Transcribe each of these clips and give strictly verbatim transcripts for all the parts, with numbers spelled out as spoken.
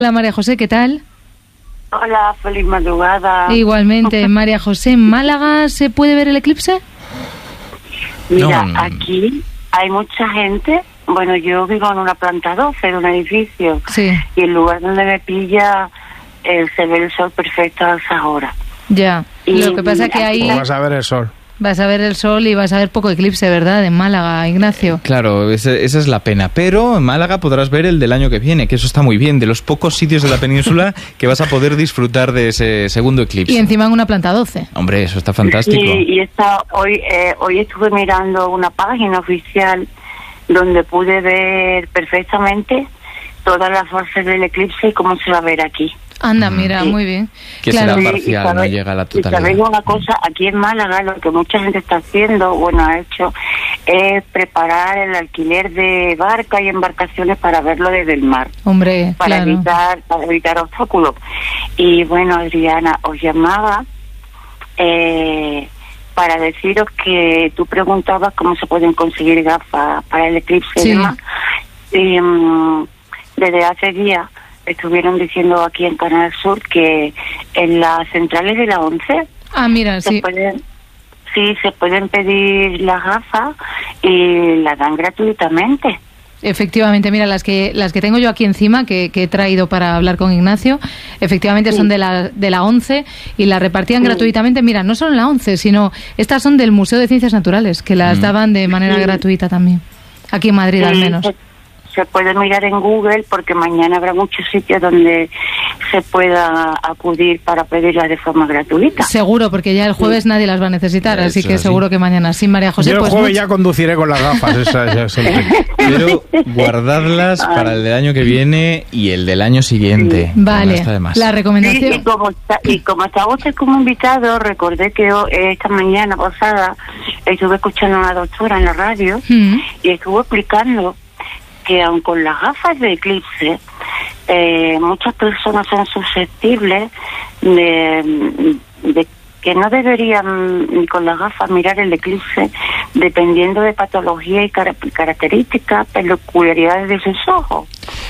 Hola María José, ¿qué tal? Hola, feliz madrugada. Igualmente, María José, ¿en Málaga se puede ver el eclipse? Mira, No. aquí hay mucha gente. Bueno, yo vivo en una planta doce de un edificio. Sí. Y el lugar donde me pilla eh, se ve el sol perfecto a esas horas. Ya, Y lo que pasa es que ahí ¿Cómo vas a ver el sol? vas a ver el sol y vas a ver poco eclipse, ¿verdad? En Málaga, Ignacio. Claro, esa, esa es la pena. Pero en Málaga podrás ver el del año que viene, que eso está muy bien. De los pocos sitios de la península que vas a poder disfrutar de ese segundo eclipse. Y encima en una planta doce. Hombre, eso está fantástico. Y, y esta, hoy, eh, hoy estuve mirando una página oficial donde pude ver perfectamente todas las fases del eclipse y cómo se va a ver aquí. Anda, mira, Sí. muy bien. Que Claro. será Y- parcial, y sabe- no llega a la Y sabéis totalidad. una cosa, aquí en Málaga lo que mucha gente está haciendo, bueno, ha hecho, es preparar el alquiler de barcas y embarcaciones para verlo desde el mar, Hombre, para claro. evitar para evitar obstáculos. Y bueno, Adriana, os llamaba eh, para deciros que tú preguntabas cómo se pueden conseguir gafas para el eclipse Sí. y demás. Y, mm, desde hace días estuvieron diciendo aquí en Canal Sur que en las centrales de la ONCE Ah, mira, se sí. pueden, sí, se pueden pedir las gafas y las dan gratuitamente. Efectivamente, mira, las que las que tengo yo aquí encima, que, que he traído para hablar con Ignacio, efectivamente Sí. son de la de la ONCE y las repartían Sí. gratuitamente. Mira, no son la ONCE, sino estas son del Museo de Ciencias Naturales, que las Mm. daban de manera Sí. gratuita también. Aquí en Madrid, al Sí, menos. Se, se puede mirar en Google porque mañana habrá muchos sitios donde se pueda acudir para pedirlas de forma gratuita. Seguro, porque ya el jueves nadie las va a necesitar, Eso así es que así. seguro que mañana sí, María José. Yo el Pues jueves mucho- ya conduciré con las gafas, esa, esa siempre. Pero guardadlas Ay. para el del año que viene y el del año siguiente. Vale, No está de más. la Sí, recomendación. y como está, y como estaba usted como invitado, recordé que ho- esta mañana pasada estuve escuchando a una doctora en la radio Mm. y estuvo explicando que aun con las gafas de eclipse, eh, muchas personas son susceptibles de, de que no deberían ni con las gafas mirar el eclipse dependiendo de patología y cara- características, peculiaridades de sus ojos.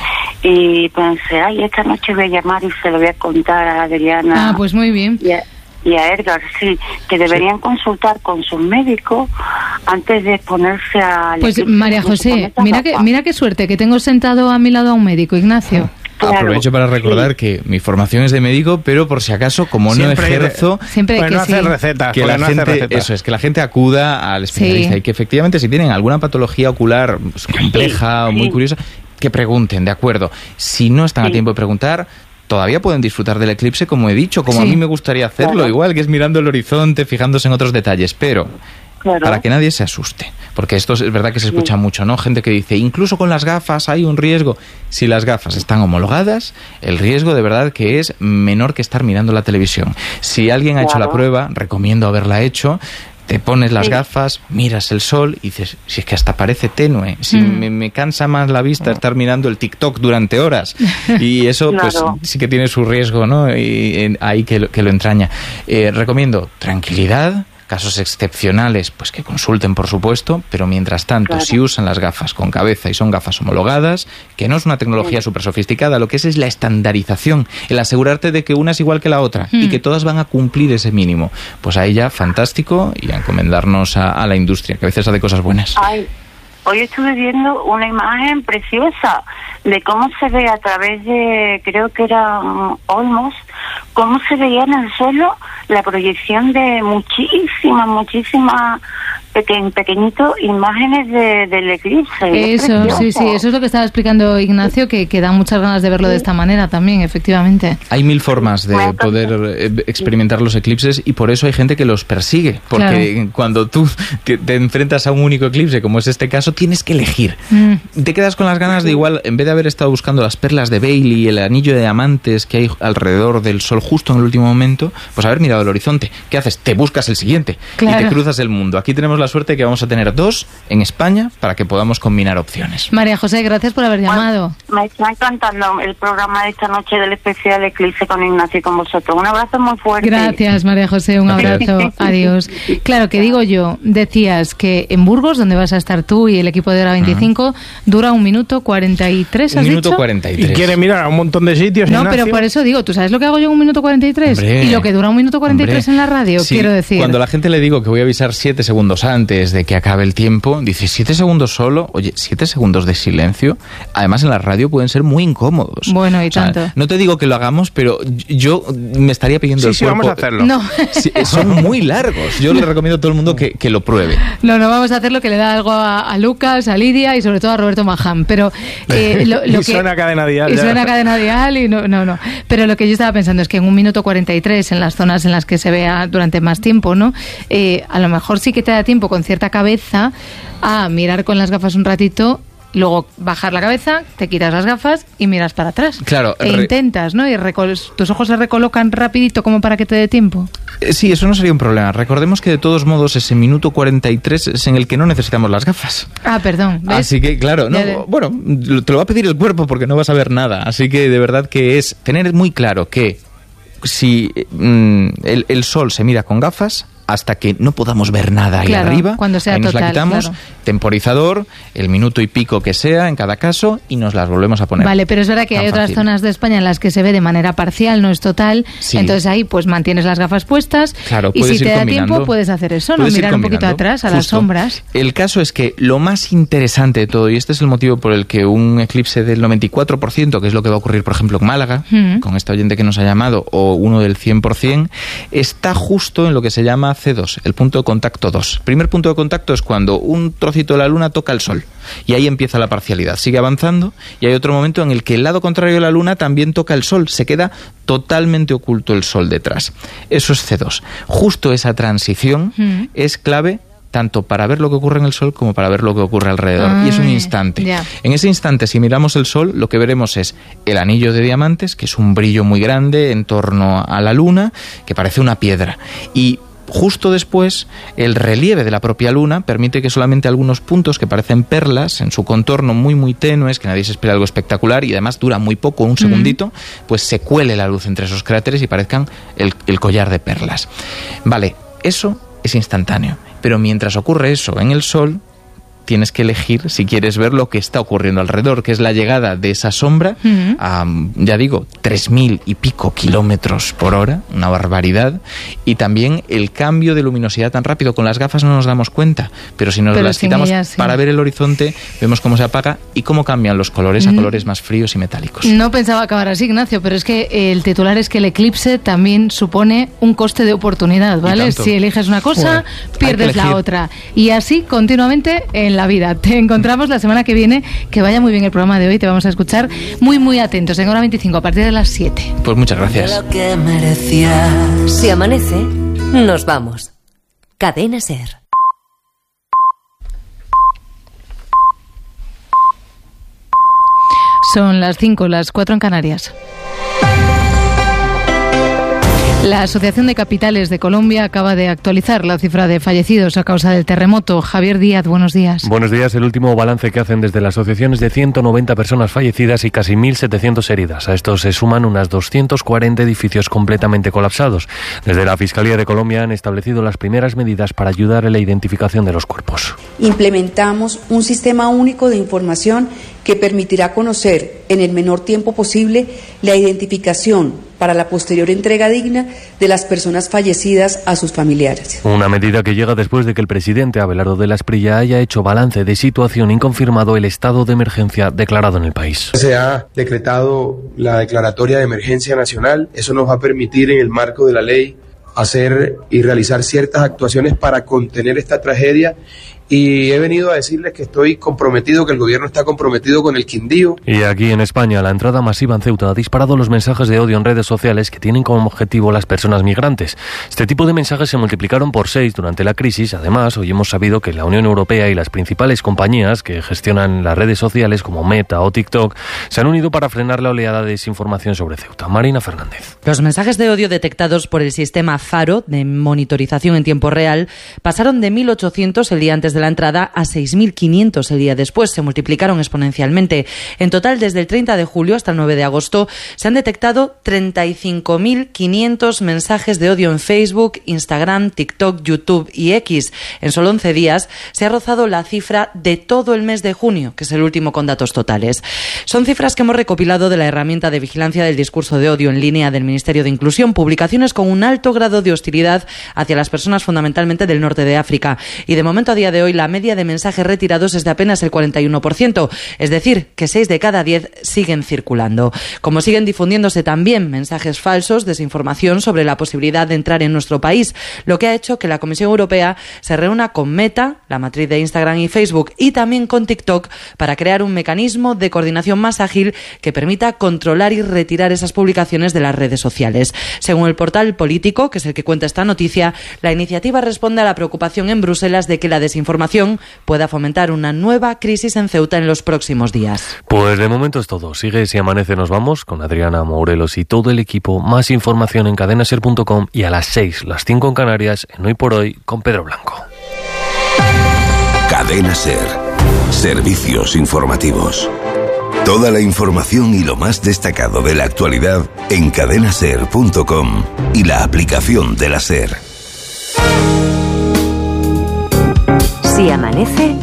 Y pensé, ay, esta noche voy a llamar y se lo voy a contar a Adriana Ah, pues muy bien. y, a, y a Edgar, sí, que deberían consultar con sus médicos antes de exponerse a... Pues María José, mira que mira qué suerte que tengo sentado a mi lado a un médico, Ignacio. Claro, Aprovecho para recordar sí. que mi formación es de médico, pero por si acaso, como no Siempre hay de- ejerzo, Siempre hay Pues que no hace sí. recetas, que porque la no hace gente, recetas. eso es, que la gente acuda al especialista Sí. y que efectivamente si tienen alguna patología ocular pues, compleja o muy sí. curiosa, que pregunten, de acuerdo. Si no están a Sí. tiempo de preguntar, todavía pueden disfrutar del eclipse, como he dicho, como Sí. a mí me gustaría hacerlo, Claro. igual que es mirando el horizonte, fijándose en otros detalles, pero Claro. para que nadie se asuste, porque esto es verdad que se escucha mucho, ¿no? Gente que dice, incluso con las gafas hay un riesgo. Si las gafas están homologadas, el riesgo de verdad que es menor que estar mirando la televisión. Si alguien ha hecho la Claro. prueba, recomiendo haberla hecho. Te pones las Sí. gafas, miras el sol y dices, si es que hasta parece tenue, si Mm. me, me cansa más la vista estar mirando el TikTok durante horas. Y eso Claro. pues sí que tiene su riesgo, ¿no? Y, en- ahí que lo, que lo entraña. Eh, recomiendo tranquilidad, casos excepcionales, pues que consulten, por supuesto, pero mientras tanto, Claro. si usan las gafas con cabeza y son gafas homologadas, que no es una tecnología Sí. súper sofisticada, lo que es es la estandarización, el asegurarte de que una es igual que la otra y Mm. que todas van a cumplir ese mínimo. Pues ahí ya, fantástico, y a encomendarnos a, a la industria, que a veces hace cosas buenas. Ay, hoy estuve viendo una imagen preciosa de cómo se ve a través de, creo que era um, Olmos, cómo se veía en el suelo la proyección de muchísimas, muchísimas peque- pequeñito imágenes de, del eclipse. Es Eso, sí, precioso. sí, eso es lo que estaba explicando Ignacio, que, que da muchas ganas de verlo de esta manera también, efectivamente. Hay mil formas de Bueno, poder eh, experimentar los eclipses y por eso hay gente que los persigue. Porque Claro. cuando tú te, te enfrentas a un único eclipse, como es este caso, tienes que elegir. Mm. Te quedas con las ganas de igual, en vez de haber estado buscando las perlas de Bailey, el anillo de diamantes que hay alrededor del sol justo en el último momento, pues haber mirado el horizonte. ¿Qué haces? Te buscas el siguiente y Claro. te cruzas el mundo. Aquí tenemos la suerte de que vamos a tener dos en España para que podamos combinar opciones. María José, gracias por haber llamado. Me está encantando el programa de esta noche del especial Eclipse con Ignacio y con vosotros. Un abrazo muy fuerte. Gracias, María José, un abrazo. Adiós. Claro, que digo yo, decías que en Burgos, donde vas a estar tú y el equipo de Hora veinticinco, uh-huh. dura un minuto cuarenta y tres, ¿has un minuto dicho? cuarenta y tres. Y quiere mirar a un montón de sitios. No, Ignacio. pero por eso digo, ¿tú sabes lo que hago yo en un minuto cuarenta y tres? Hombre, y lo que dura un minuto cuarenta y tres hombre. en la radio, Sí, quiero decir. Cuando la gente le digo que voy a avisar siete segundos antes de que acabe el tiempo, dice, ¿siete segundos solo? Oye, siete segundos de silencio. Además, en la radio pueden ser muy incómodos. Bueno, y o sea, tanto. No te digo que lo hagamos, pero yo me estaría pidiendo Sí, el sí, cuerpo. vamos a hacerlo. No. Sí, son muy largos. Yo le recomiendo a todo el mundo que, que lo pruebe. No, no, vamos a hacer lo que le da algo a, a Lucas, a Lidia y sobre todo a Roberto Maján. Pero eh, lo, lo y que, suena Cadena Dial. Y ya. suena Cadena Dial y no, no, no. Pero lo que yo estaba pensando es que en un minuto cuarenta y tres, en las zonas en las que se vea durante más tiempo, ¿no? Eh, a lo mejor sí que te da tiempo con cierta cabeza a mirar con las gafas un ratito, luego bajar la cabeza, te quitas las gafas y miras para atrás. Claro. E re- intentas, ¿no? Y recol- tus ojos se recolocan rapidito como para que te dé tiempo. Eh, Sí, eso no sería un problema. Recordemos que de todos modos ese minuto cuarenta y tres es en el que no necesitamos las gafas. Ah, perdón. ¿ves? Así que, claro, no, Ya de- bueno, te lo va a pedir el cuerpo porque no vas a ver nada. Así que de verdad que es tener muy claro que si mm, el, el sol se mira con gafas, hasta que no podamos ver nada ahí Claro, arriba, cuando sea ahí nos total, la quitamos, claro. temporizador, el minuto y pico que sea en cada caso, y nos las volvemos a poner. Vale, pero es verdad que Tan hay otras fácil. zonas de España en las que se ve de manera parcial, no es total. Sí. Entonces ahí pues mantienes las gafas puestas. Claro, y puedes si ir te da combinando. tiempo puedes hacer eso, ¿no? Puedes ir Mirar un poquito combinando. atrás a las Justo. sombras. El caso es que lo más interesante de todo, y este es el motivo por el que un eclipse del noventa y cuatro por ciento, que es lo que va a ocurrir, por ejemplo, en Málaga, Mm. con este oyente que nos ha llamado, o uno del cien por ciento, está justo en lo que se llama C dos, el punto de contacto dos. El primer punto de contacto es cuando un trocito de la luna toca el sol, y ahí empieza la parcialidad. Sigue avanzando, y hay otro momento en el que el lado contrario de la luna también toca el sol, se queda totalmente oculto el sol detrás. Eso es C dos. Justo esa transición Mm. es clave tanto para ver lo que ocurre en el Sol como para ver lo que ocurre alrededor. Ah, y es un instante. ya. En ese instante, si miramos el Sol, lo que veremos es el anillo de diamantes, que es un brillo muy grande en torno a la Luna, que parece una piedra. Y justo después, el relieve de la propia Luna permite que solamente algunos puntos que parecen perlas, en su contorno muy muy tenues, que nadie se espera algo espectacular y además dura muy poco, un segundito, pues se cuele la luz entre esos cráteres y parezcan el, el collar de perlas. Vale, eso es instantáneo. Pero mientras ocurre eso en el Sol, tienes que elegir si quieres ver lo que está ocurriendo alrededor, que es la llegada de esa sombra Ujú. a, ya digo, tres mil y pico kilómetros por hora, una barbaridad, y también el cambio de luminosidad tan rápido. Con las gafas no nos damos cuenta, pero si nos Pero las sin quitamos ellas, sí. para ver el horizonte, vemos cómo se apaga y cómo cambian los colores a Mm. colores más fríos y metálicos. No pensaba acabar así, Ignacio, pero es que el titular es que el eclipse también supone un coste de oportunidad, ¿vale? tanto. Si eliges una cosa, Joder, hay pierdes que la elegir. otra. Y así continuamente en la vida. Te encontramos la semana que viene. Que vaya muy bien el programa de hoy. Te vamos a escuchar muy, muy atentos. En Hora veinticinco, a partir de las siete. Pues muchas gracias. Lo que merecías. Si amanece, nos vamos. Cadena Ser. Son las cinco, las cuatro en Canarias. La Asociación de Capitales de Colombia acaba de actualizar la cifra de fallecidos a causa del terremoto. Javier Díaz, buenos días. Buenos días. El último balance que hacen desde la asociación es de ciento noventa personas fallecidas y casi mil setecientas heridas. A esto se suman unas doscientos cuarenta edificios completamente colapsados. Desde la Fiscalía de Colombia han establecido las primeras medidas para ayudar en la identificación de los cuerpos. Implementamos un sistema único de información que permitirá conocer en el menor tiempo posible la identificación para la posterior entrega digna de las personas fallecidas a sus familiares. Una medida que llega después de que el presidente Abelardo de la Espriella haya hecho balance de situación y confirmado el estado de emergencia declarado en el país. Se ha decretado la declaratoria de emergencia nacional. Eso nos va a permitir, en el marco de la ley, hacer y realizar ciertas actuaciones para contener esta tragedia y he venido a decirles que estoy comprometido, que el gobierno está comprometido con el Quindío. Y aquí en España, la entrada masiva en Ceuta ha disparado los mensajes de odio en redes sociales que tienen como objetivo las personas migrantes. Este tipo de mensajes se multiplicaron por seis durante la crisis. Además, hoy hemos sabido que la Unión Europea y las principales compañías que gestionan las redes sociales como Meta o TikTok se han unido para frenar la oleada de desinformación sobre Ceuta. Marina Fernández. Los mensajes de odio detectados por el sistema Faro de monitorización en tiempo real pasaron de mil ochocientos el día antes de la entrada a seis mil quinientos el día después. Se multiplicaron exponencialmente. En total, desde el treinta de julio hasta el nueve de agosto, se han detectado treinta y cinco mil quinientos mensajes de odio en Facebook, Instagram, TikTok, YouTube y X. En solo once días se ha rozado la cifra de todo el mes de junio, que es el último con datos totales. Son cifras que hemos recopilado de la herramienta de vigilancia del discurso de odio en línea del Ministerio de Inclusión, publicaciones con un alto grado de hostilidad hacia las personas fundamentalmente del norte de África. Y de momento, a día de hoy, la media de mensajes retirados es de apenas el cuarenta y uno por ciento, es decir, que seis de cada diez siguen circulando. Como siguen difundiéndose también mensajes falsos, desinformación sobre la posibilidad de entrar en nuestro país, lo que ha hecho que la Comisión Europea se reúna con Meta, la matriz de Instagram y Facebook, y también con TikTok para crear un mecanismo de coordinación más ágil que permita controlar y retirar esas publicaciones de las redes sociales. Según el portal Político, que es el que cuenta esta noticia, la iniciativa responde a la preocupación en Bruselas de que la desinformación pueda fomentar una nueva crisis en Ceuta en los próximos días. Pues de momento es todo. Sigue Si Amanece Nos Vamos con Adriana Morelos y todo el equipo. Más información en cadena ser punto com y a las seis, las cinco en Canarias, en Hoy por Hoy con Pedro Blanco. Cadena Ser. Servicios informativos. Toda la información y lo más destacado de la actualidad en cadena ser punto com y la aplicación de la SER. Si amanece,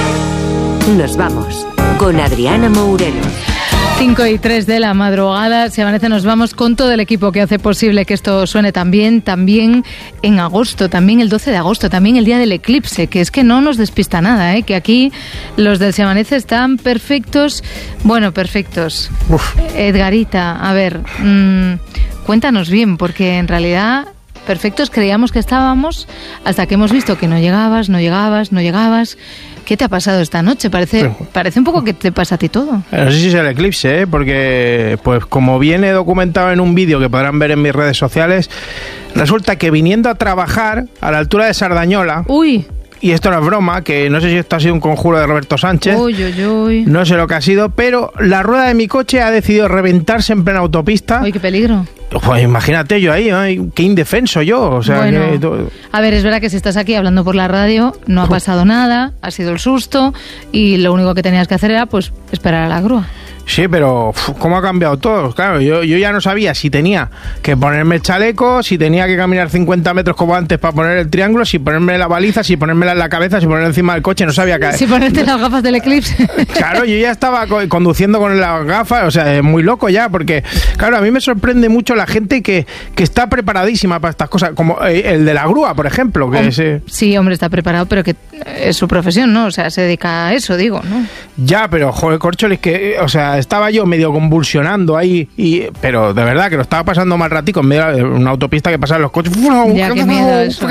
nos vamos con Adriana Morelos. cinco y tres de la madrugada, Si Amanece nos vamos con todo el equipo que hace posible que esto suene tan bien, también en agosto, también el doce de agosto, también el día del eclipse, que es que no nos despista nada, ¿eh? Que aquí los del Si Amanece están perfectos, bueno, perfectos. Uf. Edgarita, a ver, mmm, cuéntanos bien, porque en realidad perfectos creíamos que estábamos hasta que hemos visto que no llegabas, no llegabas, no llegabas. ¿Qué te ha pasado esta noche? Parece, parece un poco que te pasa a ti todo. No sé si es el eclipse, ¿eh? Porque pues como viene documentado en un vídeo que podrán ver en mis redes sociales, resulta que viniendo a trabajar a la altura de Sardañola... Uy. Y esto no es broma, que no sé si esto ha sido un conjuro de Roberto Sánchez. Uy, uy, uy. No sé lo que ha sido, pero la rueda de mi coche ha decidido reventarse en plena autopista. Uy, qué peligro. Pues imagínate yo ahí, ¿eh? Qué indefenso yo. O sea, bueno, que... a ver, es verdad que si estás aquí hablando por la radio, no ha pasado nada, ha sido el susto y lo único que tenías que hacer era pues esperar a la grúa. Sí, pero uf, ¿cómo ha cambiado todo? Claro, yo, yo ya no sabía si tenía que ponerme el chaleco, si tenía que caminar cincuenta metros como antes para poner el triángulo, si ponerme la baliza, si ponérmela en la cabeza, si ponerla encima del coche, no sabía qué. Si ponerte las gafas del eclipse. Claro, yo ya estaba co- conduciendo con las gafas, o sea, es muy loco ya, porque, claro, a mí me sorprende mucho la gente que, que está preparadísima para estas cosas, como eh, el de la grúa, por ejemplo. Que Hom- ese... Sí, hombre, está preparado, pero que es su profesión, ¿no? O sea, se dedica a eso, digo, ¿no? Ya, pero, joder, Córcholes, que, o sea, estaba yo medio convulsionando ahí, y, pero de verdad que lo estaba pasando mal ratico en medio de una autopista que pasaban los coches. Ya, qué miedo eso.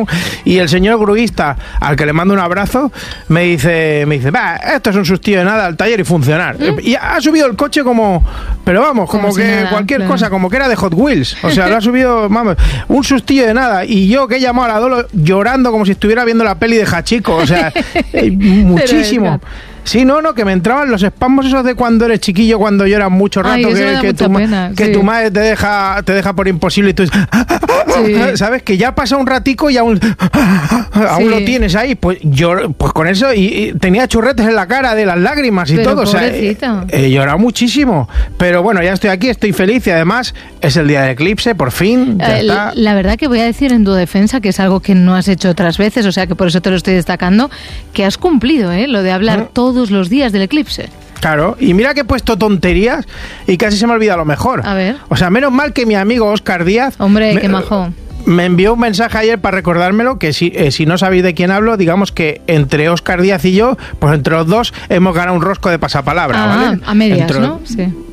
Y el señor gruista, al que le mando un abrazo, me dice, me dice, va, esto es un sustillo de nada al taller y funcionar. ¿Mm? Y ha subido el coche como, pero vamos, como, como que si nada, cualquier claro. cosa, como que era de Hot Wheels. O sea, lo ha subido, vamos, un sustillo de nada. Y yo que he llamado a la Dolo llorando como si estuviera viendo la peli de Hachiko. O sea, muchísimo. Sí, no, no, que me entraban los espasmos esos de cuando eres chiquillo, cuando lloras mucho rato. Ay, que, que, tu, pena, que sí. tu madre te deja te deja por imposible y tú sí. ¿sabes? Que ya pasa un ratico y aún, aún sí. lo tienes ahí. Pues yo, pues con eso, y, y tenía churretes en la cara de las lágrimas y pero todo. O sea, he, he llorado muchísimo. Pero bueno, ya estoy aquí, estoy feliz y además es el día del eclipse, por fin. Ya eh, está. La verdad que voy a decir en tu defensa que es algo que no has hecho otras veces, o sea que por eso te lo estoy destacando, que has cumplido, ¿eh? Lo de hablar ¿Mm? todo los días del eclipse. Claro, y mira que he puesto tonterías y casi se me olvida lo mejor. A ver. O sea, menos mal que mi amigo Óscar Díaz... Hombre, me, qué majo. Me envió un mensaje ayer para recordármelo, que si, eh, si no sabéis de quién hablo, digamos que entre Óscar Díaz y yo, pues entre los dos hemos ganado un rosco de pasapalabra, ah, ¿vale? A medias, entre, ¿no? Sí.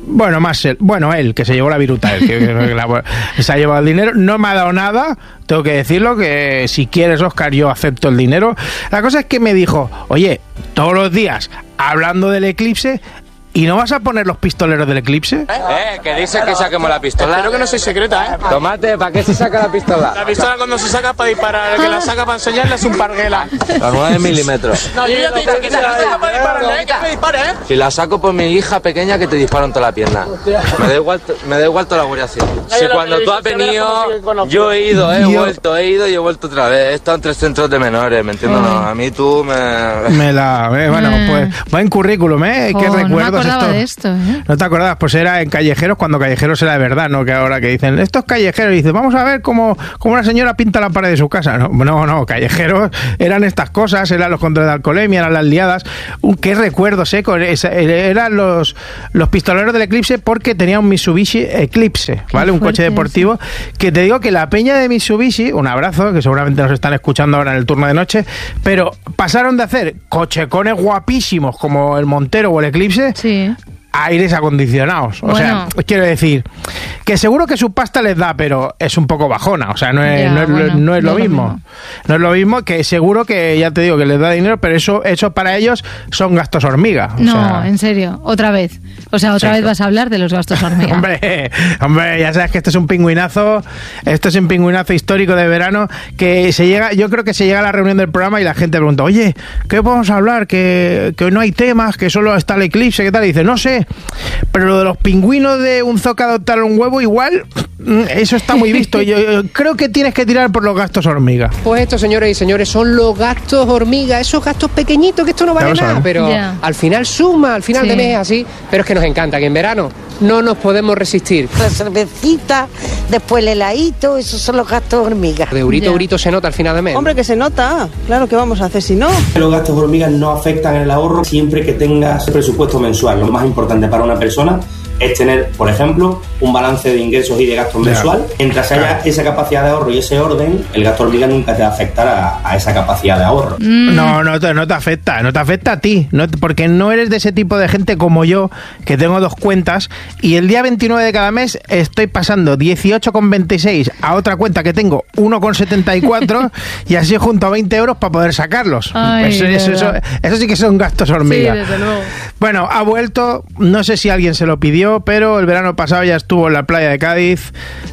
Bueno, más él, bueno, él, que se llevó la viruta, él, que, que, que la, se ha llevado el dinero, no me ha dado nada, tengo que decirlo, que si quieres, Óscar, yo acepto el dinero. La cosa es que me dijo, oye, todos los días, hablando del eclipse, ¿y no vas a poner los pistoleros del eclipse? Eh, que dice que saquemos la pistola. Espero que no soy secreta, ¿eh? Tomate, ¿para qué se saca la pistola? La pistola cuando se saca para disparar, el que la saca para enseñarle es un parguela. A nueve milímetros. No, yo ya te he dicho que se la saca para disparar, ¿eh? Que me dispare, ¿eh? Si la saco por mi hija pequeña, que te disparan toda la pierna. Me da igual, me da igual toda la Guardia Civil. Si cuando tú has venido, yo he ido, he vuelto, he ido y he vuelto otra vez. He estado en tres centros de menores, ¿me entiendes? No, a mí tú me... Me la... Eh, bueno, pues buen currículum, ¿eh? ¿Qué Oh, recuerdos no me acordaba esto? de esto, ¿eh? ¿No te acordabas? Pues era en Callejeros, cuando Callejeros era de verdad, ¿no? Que ahora que dicen, estos Callejeros, y dices, vamos a ver cómo, cómo una señora pinta la pared de su casa. No, no, no, Callejeros eran estas cosas, eran los controles de alcoholemia, eran las liadas. Uh, qué recuerdos, ¿eh? Con esa, eran los, los pistoleros del Eclipse, porque tenía un Mitsubishi Eclipse, ¿vale? Un coche deportivo, eso. Que te digo que la peña de Mitsubishi, un abrazo, que seguramente nos están escuchando ahora en el turno de noche, pero pasaron de hacer cochecones guapísimos como el Montero o el Eclipse, sí, aires acondicionados. O bueno. sea, quiero decir que seguro que su pasta les da, pero es un poco bajona. O sea, no es, ya, no es, bueno, no es no lo es mismo. lo mismo. No es lo mismo, que seguro que, ya te digo, que les da dinero, pero eso, eso para ellos son gastos hormiga. O no, sea, en serio, otra vez. O sea, otra sí, vez vas a hablar de los gastos hormiga. hombre, hombre, ya sabes que esto es un pingüinazo, esto es un pingüinazo histórico de verano, que se llega, yo creo que se llega a la reunión del programa y la gente pregunta, oye, ¿qué podemos hablar? Que, que no hay temas, que solo está el eclipse, ¿qué tal? Y dice, no sé, pero lo de los pingüinos de un zoca adoptar un huevo, igual, eso está muy visto. Yo, yo creo que tienes que tirar por los gastos hormiga. Pues esto, señores y señores, son los gastos hormiga, esos gastos pequeñitos que esto no vale nada, pero yeah. al final suma, al final sí. de mes así, pero es que nos encanta que en verano no nos podemos resistir. La cervecita, después el heladito, esos son los gastos hormiga. De eurito a eurito se nota al final de mes. Hombre, que se nota, claro, ¿qué vamos a hacer si no? Los gastos hormigas no afectan el ahorro siempre que tengas presupuesto mensual. Lo más importante para una persona es tener, por ejemplo, un balance de ingresos y de gastos claro. mensual. Mientras haya claro. esa capacidad de ahorro y ese orden, el gasto hormiga nunca te va a afectar a, a esa capacidad de ahorro. Mm. No, no te, no te afecta, no te afecta a ti, no, porque no eres de ese tipo de gente como yo, que tengo dos cuentas, y el día veintinueve de cada mes estoy pasando dieciocho con veintiséis a otra cuenta que tengo uno con setenta y cuatro y así junto a veinte euros para poder sacarlos. Ay, eso, eso, eso, eso sí que son gastos hormiga. Sí, desde luego. Bueno, ha vuelto, no sé si alguien se lo pidió, pero el verano pasado ya estuvo en la playa de Cádiz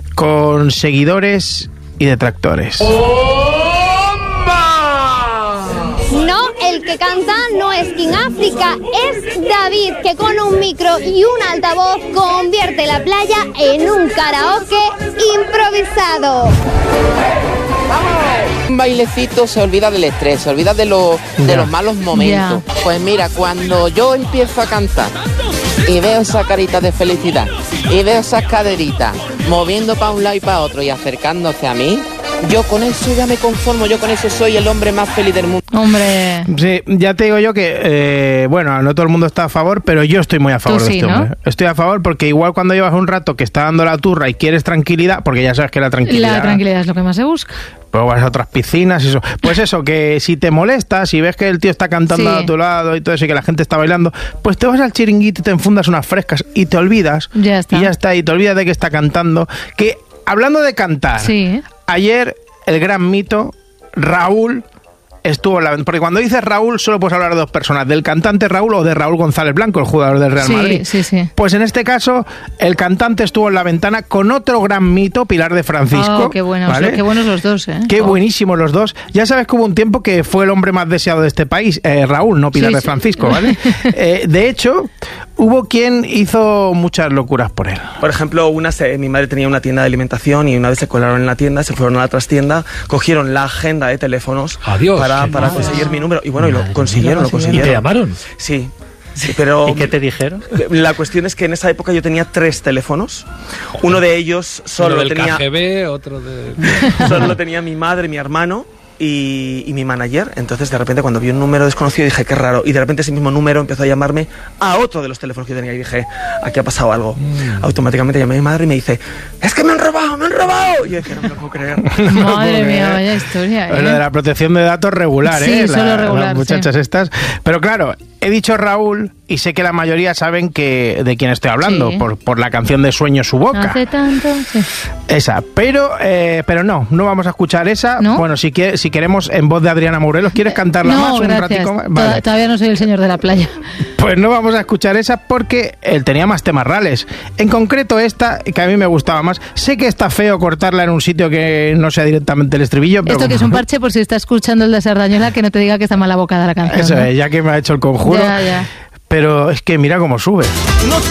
con seguidores y detractores. No, el que canta no es King África, es David, que con un micro y un altavoz convierte la playa en un karaoke improvisado. Un bailecito se olvida del estrés, se olvida de, lo, de yeah. los malos momentos. Yeah. Pues mira, cuando yo empiezo a cantar y veo esa carita de felicidad y veo esas caderitas moviendo para un lado y para otro y acercándose a mí, yo con eso ya me conformo, yo con eso soy el hombre más feliz del mundo. Hombre. Sí, ya te digo yo que, eh, bueno, no todo el mundo está a favor, pero yo estoy muy a favor Tú de sí, este ¿no? hombre. Estoy a favor porque igual cuando llevas un rato que está dando la turra y quieres tranquilidad, porque ya sabes que la tranquilidad... La tranquilidad es lo que más se busca. Pues vas a otras piscinas y eso. Pues eso, que si te molestas, si ves que el tío está cantando sí. a tu lado y todo eso y que la gente está bailando, pues te vas al chiringuito y te enfundas unas frescas y te olvidas. Ya está. Y ya está, y te olvidas de que está cantando. Que, hablando de cantar, sí. ayer el gran mito, Raúl, estuvo en la... Porque cuando dices Raúl solo puedes hablar de dos personas, del cantante Raúl o de Raúl González Blanco, el jugador del Real sí, Madrid. Sí, sí. Pues en este caso, el cantante estuvo en la ventana con otro gran mito, Pilar de Francisco. Oh, qué buenos, ¿vale? qué buenos los dos, ¿eh? Qué oh. buenísimos los dos. Ya sabes que hubo un tiempo que fue el hombre más deseado de este país, eh, Raúl, no Pilar sí, de Francisco, sí. ¿vale? eh, de hecho, hubo quien hizo muchas locuras por él. Por ejemplo, una se, mi madre tenía una tienda de alimentación y una vez se colaron en la tienda, se fueron a la trastienda, cogieron la agenda de teléfonos Adiós, para, para conseguir mi número. Y bueno, y lo consiguieron, lo consiguieron. ¿Te llamaron? Sí. Sí, pero ¿y qué te dijeron? La cuestión es que en esa época yo tenía tres teléfonos. Uno de ellos solo Uno del tenía... K G B, otro de... Solo lo tenía mi madre, mi hermano. y, y mi manager. Entonces de repente cuando vi un número desconocido dije qué raro, y de repente ese mismo número empezó a llamarme a otro de los teléfonos que yo tenía y dije aquí ha pasado algo. Mm. Automáticamente llamé a mi madre y me dice es que me han robado, me han robado. Y yo dije no me lo puedo creer. Madre mía, vaya historia, ¿eh? Lo de la protección de datos regular, sí, ¿eh? solo La, regular, las muchachas sí. estas. Pero claro, he dicho Raúl y sé que la mayoría saben que de quién estoy hablando, sí. por, por la canción de Sueño su boca. Hace tanto, sí. Esa, pero eh, pero no, no vamos a escuchar esa. ¿No? Bueno, si, quiere, si queremos en voz de Adriana Morelos, ¿quieres cantarla no, más un gracias. ratico más? Vale. Todavía no soy el señor de la playa. Pues no vamos a escuchar esa porque él tenía más temas reales. En concreto esta, que a mí me gustaba más. Sé que está feo cortarla en un sitio que no sea directamente el estribillo, pero esto que es un parche por si está escuchando el de Sardañola, que no te diga que está mal abocada la canción. Eso ¿no? es, ya que me ha hecho el conjuro. Ya, ya. Pero es que mira cómo sube. No